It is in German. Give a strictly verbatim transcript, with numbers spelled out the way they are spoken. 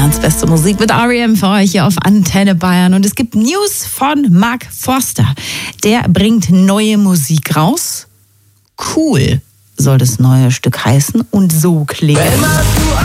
Bayerns beste Musik mit R E M für euch hier auf Antenne Bayern. Und es gibt News von Mark Forster. Der bringt neue Musik raus. Cool soll das neue Stück heißen und so klingen.